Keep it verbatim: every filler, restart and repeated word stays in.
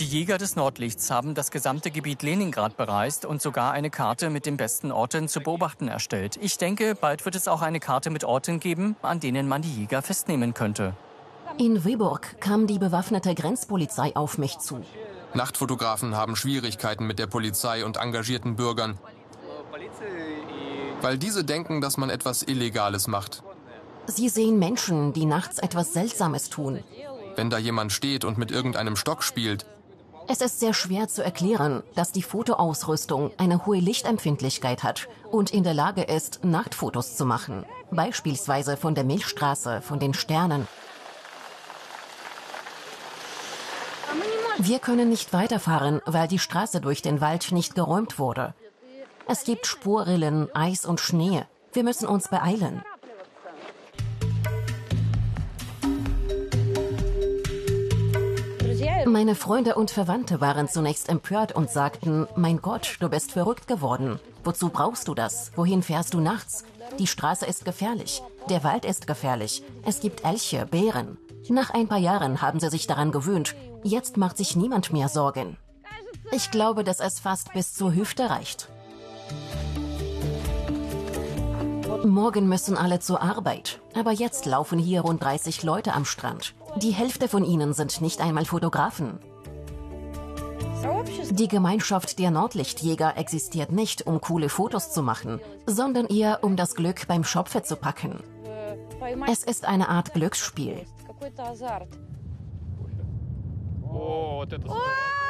Die Jäger des Nordlichts haben das gesamte Gebiet Leningrad bereist und sogar eine Karte mit den besten Orten zu beobachten erstellt. Ich denke, bald wird es auch eine Karte mit Orten geben, an denen man die Jäger festnehmen könnte. In Vyborg kam die bewaffnete Grenzpolizei auf mich zu. Nachtfotografen haben Schwierigkeiten mit der Polizei und engagierten Bürgern, weil diese denken, dass man etwas Illegales macht. Sie sehen Menschen, die nachts etwas Seltsames tun. Wenn da jemand steht und mit irgendeinem Stock spielt. Es ist sehr schwer zu erklären, dass die Fotoausrüstung eine hohe Lichtempfindlichkeit hat und in der Lage ist, Nachtfotos zu machen. Beispielsweise von der Milchstraße, von den Sternen. Wir können nicht weiterfahren, weil die Straße durch den Wald nicht geräumt wurde. Es gibt Spurrillen, Eis und Schnee. Wir müssen uns beeilen. Meine Freunde und Verwandte waren zunächst empört und sagten, mein Gott, du bist verrückt geworden. Wozu brauchst du das? Wohin fährst du nachts? Die Straße ist gefährlich. Der Wald ist gefährlich. Es gibt Elche, Bären. Nach ein paar Jahren haben sie sich daran gewöhnt. Jetzt macht sich niemand mehr Sorgen. Ich glaube, dass es fast bis zur Hüfte reicht. Morgen müssen alle zur Arbeit. Aber jetzt laufen hier rund dreißig Leute am Strand. Die Hälfte von ihnen sind nicht einmal Fotografen. Die Gemeinschaft der Nordlichtjäger existiert nicht, um coole Fotos zu machen, sondern eher, um das Glück beim Schopfe zu packen. Es ist eine Art Glücksspiel. О, вот это...